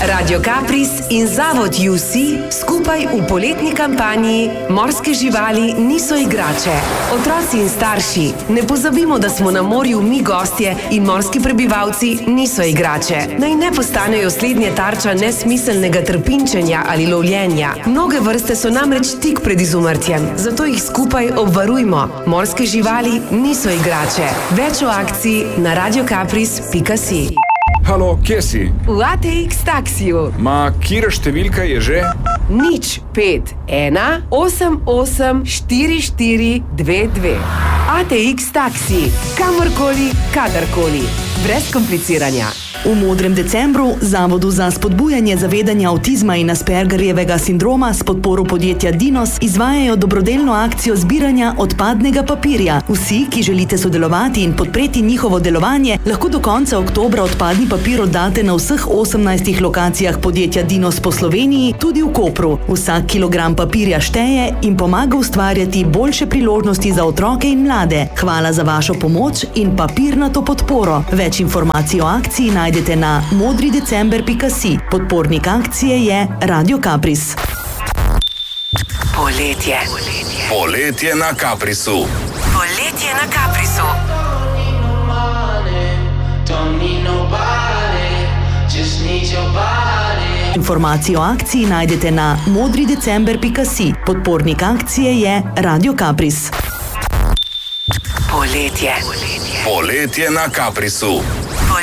Radio Kapris in Zavod UC skupaj v poletni kampanji Morske živali niso igrače. Otroci in starši, ne pozabimo, da smo na morju mi gostje in morski prebivalci niso igrače. Naj ne postanejo slednje tarča nesmiselnega trpinčenja ali lovljenja. Mnoge vrste so namreč tik pred izumrtjem, zato jih skupaj obvarujmo. Morske živali niso igrače. Več o akciji na radiokapris.si. Halo, kje si? V ATX taksiju. Ma, kira številka je že? 051884422. ATX taksi. Kamorkoli, kadarkoli. Brez kompliciranja. V Modrem decembru Zavodu za spodbujanje zavedanja avtizma in Aspergerjevega sindroma s podporo podjetja Dinos izvajajo dobrodelno akcijo zbiranja odpadnega papirja. Vsi, ki želite sodelovati in podpreti njihovo delovanje, lahko do konca oktobra odpadni papir oddate na vseh 18 lokacijah podjetja Dinos po Sloveniji, tudi v Kopru. Vsak kilogram papirja šteje in pomaga ustvarjati boljše priložnosti za otroke in mlade. Hvala za vašo pomoč in papirnato podporo. Več informacij o akciji najdete na modridecember.si. Podpornik akcije je Radio Kapris. Poletje. Poletje na Kaprisu. Poletje na Kaprisu. Informacije o akciji najdete na modridecember.si. Podpornik akcije je Radio Kapris. Poletje. Poletje na Kaprisu.